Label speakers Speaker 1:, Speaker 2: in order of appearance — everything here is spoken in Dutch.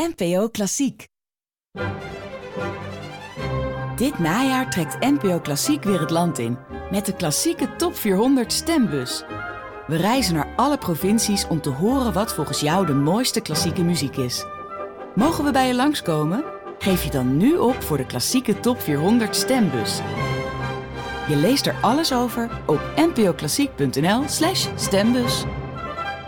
Speaker 1: NPO Klassiek. Dit najaar trekt NPO Klassiek weer het land in met de klassieke Top 400 stembus. We reizen naar alle provincies om te horen wat volgens jou de mooiste klassieke muziek is. Mogen we bij je langskomen? Geef je dan nu op voor de klassieke Top 400 stembus. Je leest er alles over op npoklassiek.nl/stembus.